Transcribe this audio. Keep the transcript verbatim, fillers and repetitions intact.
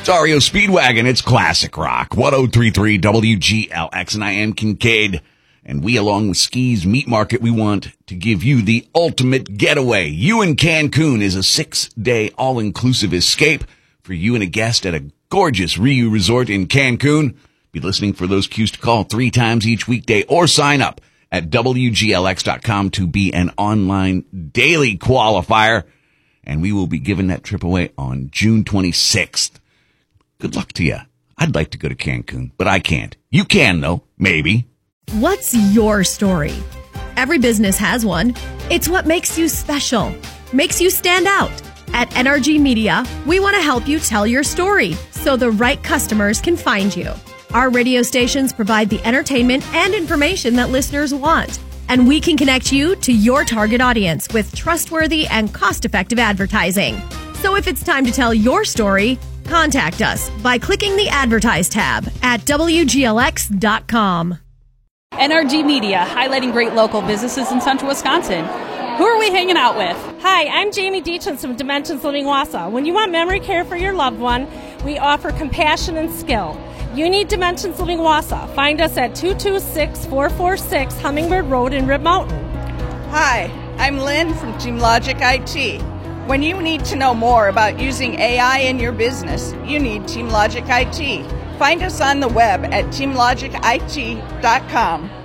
It's R E O Speedwagon. It's classic rock. ten thirty-three W G L X, and I am Kincaid. And we, along with Ski's Meat Market, we want to give you the ultimate getaway. You in Cancun is a six-day all-inclusive escape for you and a guest at a gorgeous Riu resort in Cancun. Be listening for those cues to call three times each weekday or sign up at W G L X dot com to be an online daily qualifier. And we will be giving that trip away on June twenty-sixth. Good luck to you. I'd like to go to Cancun, but I can't. You can, though. Maybe. What's your story? Every business has one. It's what makes you special, makes you stand out. At N R G Media, we want to help you tell your story so the right customers can find you. Our radio stations provide the entertainment and information that listeners want, and we can connect you to your target audience with trustworthy and cost-effective advertising. So if it's time to tell your story, contact us by clicking the Advertise tab at W G L X dot com. N R G Media, highlighting great local businesses in central Wisconsin. Who are we hanging out with? Hi, I'm Jamie Deachens from Dimensions Living Wausau. When you want memory care for your loved one, we offer compassion and skill. You need Dimensions Living Wausau. Find us at two two six, four four six Hummingbird Road in Rib Mountain. Hi, I'm Lynn from Team Logic I T. When you need to know more about using A I in your business, you need Team Logic I T. Find us on the web at team logic I T dot com.